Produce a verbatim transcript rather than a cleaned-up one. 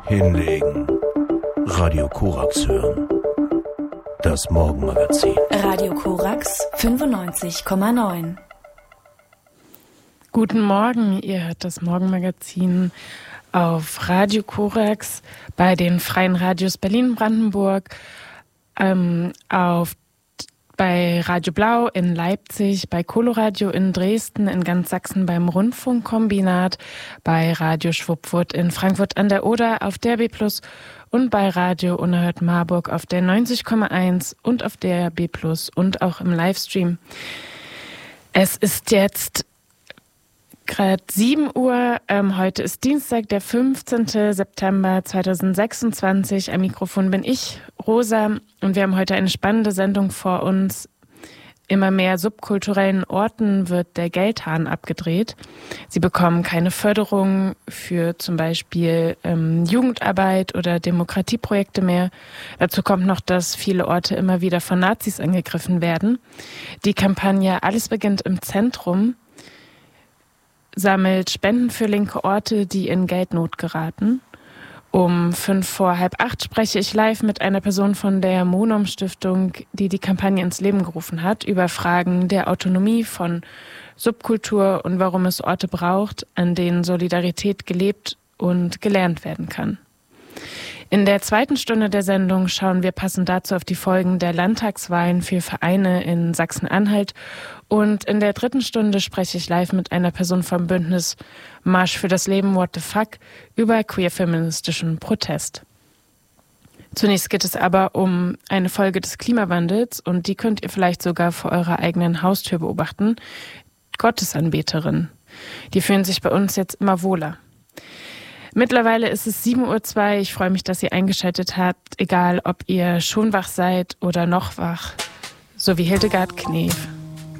Hinlegen. Radio Korax hören. Das Morgenmagazin. Radio Korax fünfundneunzig Komma neun. Guten Morgen, ihr hört das Morgenmagazin auf Radio Korax bei den Freien Radios Berlin-Brandenburg, ähm, auf bei Radio Blau in Leipzig, bei Coloradio in Dresden, in ganz Sachsen beim Rundfunkkombinat, bei Radio Schwuppwurt in Frankfurt an der Oder auf der B plus und bei Radio Unerhört Marburg auf der neunzig Komma eins und auf der B plus und auch im Livestream. Es ist jetzt gerade sieben Uhr, ähm, heute ist Dienstag, der fünfzehnten September zweitausendsechsundzwanzig. Am Mikrofon bin ich, Rosa, und wir haben heute eine spannende Sendung vor uns. Immer mehr subkulturellen Orten wird der Geldhahn abgedreht. Sie bekommen keine Förderung für zum Beispiel ähm, Jugendarbeit oder Demokratieprojekte mehr. Dazu kommt noch, dass viele Orte immer wieder von Nazis angegriffen werden. Die Kampagne Alles beginnt im Zentrum sammelt Spenden für linke Orte, die in Geldnot geraten. Um fünf vor halb acht spreche ich live mit einer Person von der Monom-Stiftung, die die Kampagne ins Leben gerufen hat, über Fragen der Autonomie von Subkultur und warum es Orte braucht, an denen Solidarität gelebt und gelernt werden kann. In der zweiten Stunde der Sendung schauen wir passend dazu auf die Folgen der Landtagswahlen für Vereine in Sachsen-Anhalt. Und in der dritten Stunde spreche ich live mit einer Person vom Bündnis Marsch für das Leben, What the Fuck, über queer-feministischen Protest. Zunächst geht es aber um eine Folge des Klimawandels und die könnt ihr vielleicht sogar vor eurer eigenen Haustür beobachten. Gottesanbeterinnen. Die fühlen sich bei uns jetzt immer wohler. Mittlerweile ist es sieben Uhr zwei. Ich freue mich, dass ihr eingeschaltet habt, egal ob ihr schon wach seid oder noch wach, so wie Hildegard Knef.